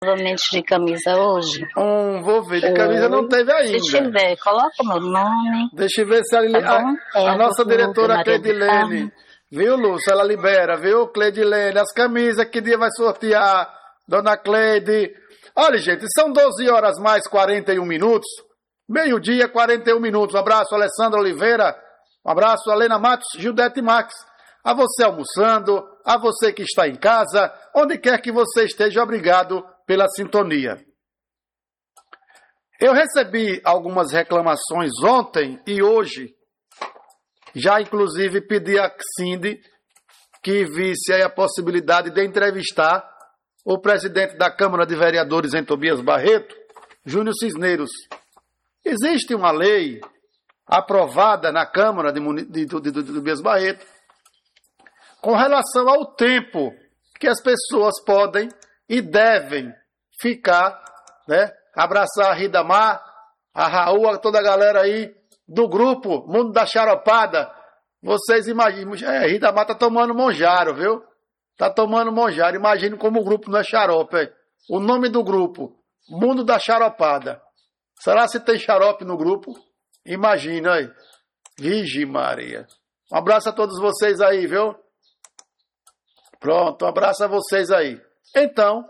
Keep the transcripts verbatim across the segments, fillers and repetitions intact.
Novamente de camisa hoje? Um, vou ver, de camisa não teve ainda. Se tiver, coloca o meu nome. Deixa eu ver se a, Tá a, a é, nossa diretora Cleidilene, Carmo. viu, Lúcia? Ela libera, viu, Cleidilene? As camisas, que dia vai sortear, dona Cleide? Olha, gente, são doze horas mais quarenta e um minutos. Meio-dia, quarenta e um minutos. Um abraço, Alessandra Oliveira. Um abraço, Helena Matos, Gildete Max. A você almoçando, a você que está em casa, onde quer que você esteja, obrigado pela sintonia. Eu recebi algumas reclamações ontem e hoje. Já, inclusive, pedi a Cindy que visse aí a possibilidade de entrevistar o presidente da Câmara de Vereadores em Tobias Barreto, Júnior Cisneros. Existe uma lei aprovada na Câmara de, de, de, de, de Tobias Barreto com relação ao tempo que as pessoas podem e devem ficar, né? Abraçar a Ridamar, a Raul, a toda a galera aí do grupo Mundo da Charopada. Vocês imaginam, é, Ridamar tá tomando monjaro, viu? Tá tomando monjaro. Imagina como o grupo não é xarope. É. O nome do grupo, Mundo da Charopada. Será se tem xarope no grupo? Imagina aí. Vigi Maria. Um abraço a todos vocês aí, viu? Pronto, um abraço a vocês aí. Então,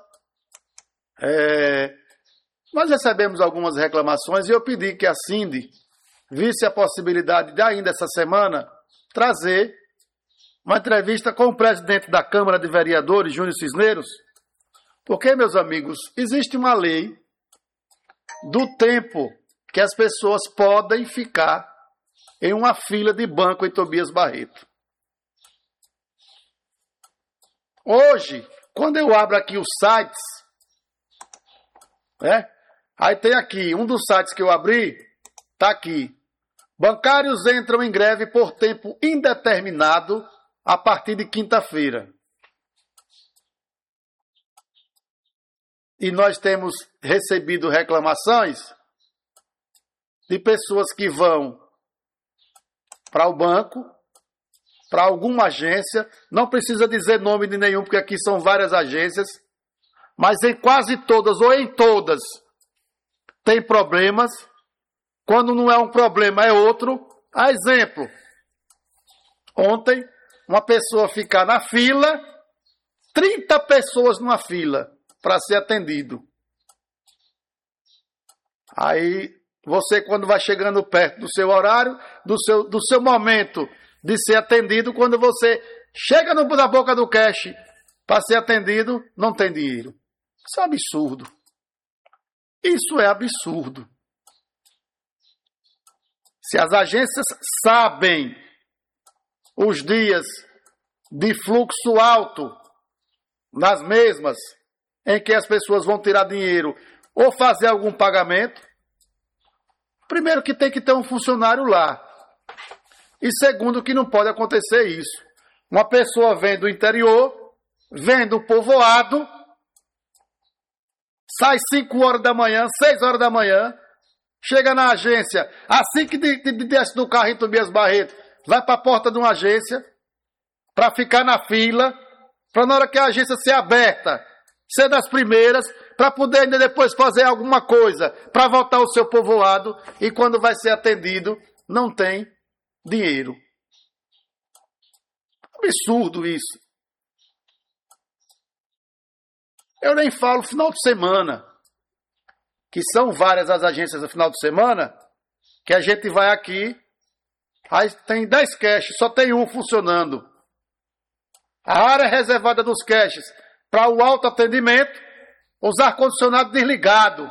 é, nós recebemos algumas reclamações e eu pedi que a Cindy visse a possibilidade de ainda essa semana trazer uma entrevista com o presidente da Câmara de Vereadores, Júnior Cisneros, porque, meus amigos, existe uma lei do tempo que as pessoas podem ficar em uma fila de banco em Tobias Barreto. Hoje, quando eu abro aqui os sites, né? Aí tem aqui, um dos sites que eu abri, tá aqui. Bancários entram em greve por tempo indeterminado a partir de quinta-feira. E nós temos recebido reclamações de pessoas que vão para o banco, para alguma agência, não precisa dizer nome de nenhum, porque aqui são várias agências, mas em quase todas, ou em todas, tem problemas. Quando não é um problema, é outro. A exemplo, ontem, uma pessoa ficar na fila, trinta pessoas numa fila, para ser atendido. Aí, você, quando vai chegando perto do seu horário, do seu, do seu momento de ser atendido, quando você chega no, na boca do cash para ser atendido, não tem dinheiro. Isso é absurdo. Isso é absurdo. Se as agências sabem os dias de fluxo alto nas mesmas, em que as pessoas vão tirar dinheiro ou fazer algum pagamento, primeiro que tem que ter um funcionário lá. E segundo, que não pode acontecer isso. Uma pessoa vem do interior, vem do povoado, sai cinco horas da manhã, seis horas da manhã, chega na agência, assim que desce do carro em Tobias Barreto, vai para a porta de uma agência, para ficar na fila, para na hora que a agência ser aberta, ser das primeiras, para poder ainda depois fazer alguma coisa, para voltar ao seu povoado, e quando vai ser atendido, não tem dinheiro. Absurdo isso. Eu nem falo final de semana, que são várias as agências no final de semana, que a gente vai aqui, aí tem dez caixas, só tem um funcionando. A área reservada dos caixas para o autoatendimento, os ar-condicionados desligados.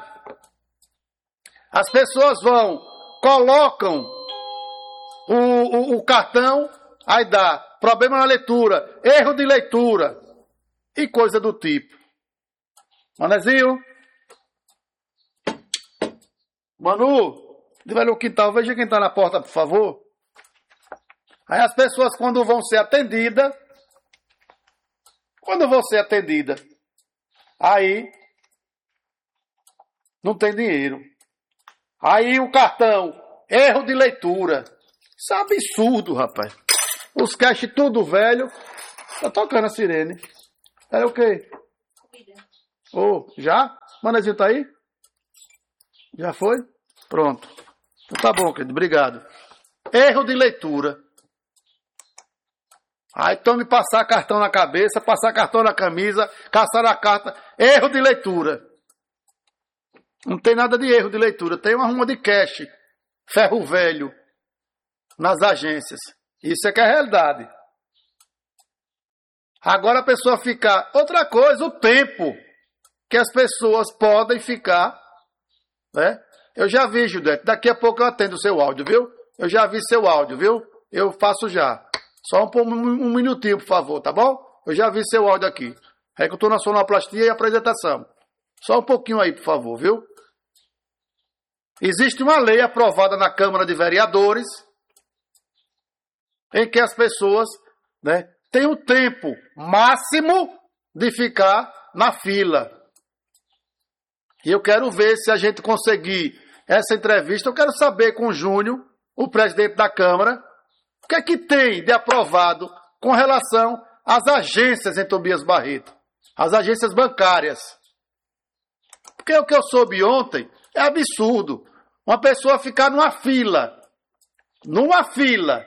As pessoas vão, colocam o, o, o cartão, aí dá problema na leitura, erro de leitura e coisa do tipo. Manezinho? Manu, vai no quintal, veja quem está na porta, por favor. Aí as pessoas, quando vão ser atendidas, quando vão ser atendidas, aí não tem dinheiro. Aí o cartão, erro de leitura. Isso é absurdo, rapaz. Os cash tudo velho. Tá tocando a sirene. É o quê? Ô, oh, já? Manezinho tá aí? Já foi? Pronto. Então tá bom, querido. Obrigado. Erro de leitura. Aí então me passar cartão na cabeça, passar cartão na camisa, caçar a carta. Erro de leitura. Não tem nada de erro de leitura. Tem uma ruma de cash. Ferro velho. Nas agências. Isso é que é a realidade. Agora a pessoa ficar... Outra coisa, o tempo que as pessoas podem ficar, né? Eu já vi, Judete. Daqui a pouco eu atendo o seu áudio, viu? Eu já vi seu áudio, viu? Eu faço já. Só um, um, um minutinho, por favor, tá bom? Eu já vi seu áudio aqui. É que eu tô na sonoplastia e apresentação. Só um pouquinho aí, por favor, viu? Existe uma lei aprovada na Câmara de Vereadores em que as pessoas, né, têm o tempo máximo de ficar na fila. E eu quero ver se a gente conseguir essa entrevista. Eu quero saber com o Júnior, o presidente da Câmara, o que é que tem de aprovado com relação às agências em Tobias Barreto, as agências bancárias. Porque o que eu soube ontem é absurdo. Uma pessoa ficar numa fila, numa fila,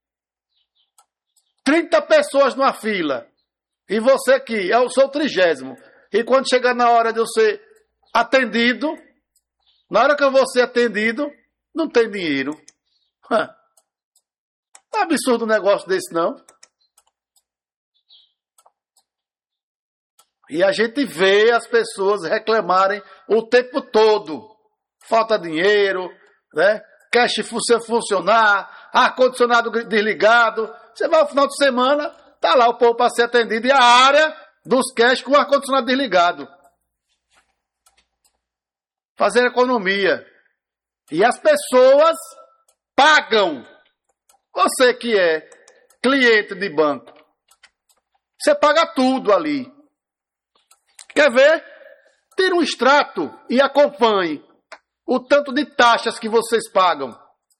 trinta pessoas numa fila, e você aqui, eu sou o trigésimo, e quando chegar na hora de eu ser atendido, na hora que eu vou ser atendido, não tem dinheiro. Não é absurdo um negócio desse, não. E a gente vê as pessoas reclamarem o tempo todo. Falta dinheiro, né? Cash sem funcionar, ar-condicionado desligado. Você vai ao final de semana, tá lá o povo para ser atendido e a área dos cash com o ar-condicionado desligado. Fazer economia. E as pessoas pagam. Você que é cliente de banco, você paga tudo ali. Quer ver? Tira um extrato e acompanhe o tanto de taxas que vocês pagam.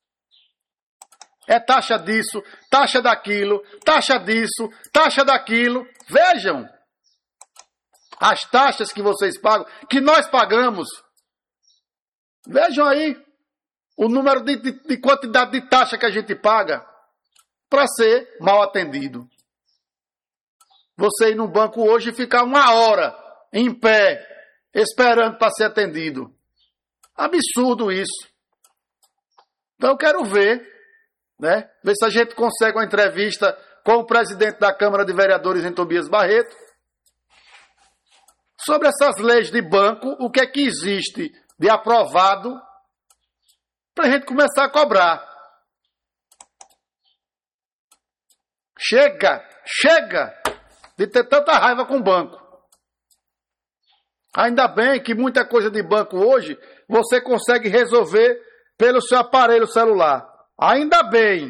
É taxa disso, taxa daquilo, taxa disso, taxa daquilo. Vejam as taxas que vocês pagam, que nós pagamos. Vejam aí o número de, de, de quantidade de taxa que a gente paga para ser mal atendido. Você ir no banco hoje e ficar uma hora em pé, esperando para ser atendido. Absurdo isso. Então eu quero ver, né? Ver se a gente consegue uma entrevista com o presidente da Câmara de Vereadores em Tobias Barreto sobre essas leis de banco, o que é que existe de aprovado para a gente começar a cobrar. Chega, chega de ter tanta raiva com o banco. Ainda bem que muita coisa de banco hoje você consegue resolver pelo seu aparelho celular. Ainda bem.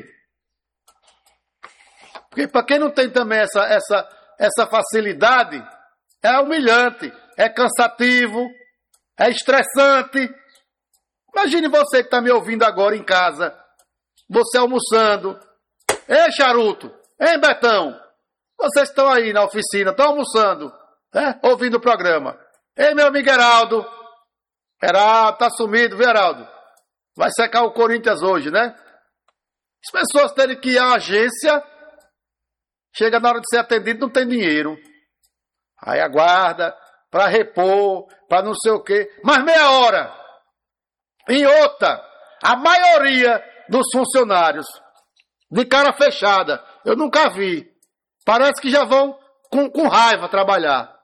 Porque para quem não tem também essa, essa, essa facilidade, é humilhante, é cansativo, é estressante. Imagine você que está me ouvindo agora em casa, você almoçando. Ei, Charuto, ei, Betão, vocês estão aí na oficina, estão almoçando, né? Ouvindo o programa. Ei, meu amigo Heraldo. Heraldo, tá sumido, viu, Heraldo? Vai secar o Corinthians hoje, né? As pessoas terem que ir à agência, chega na hora de ser atendido, não tem dinheiro. Aí aguarda para repor, para não sei o quê. Mas meia hora. Em outra, a maioria dos funcionários, de cara fechada, eu nunca vi. Parece que já vão com, com raiva trabalhar.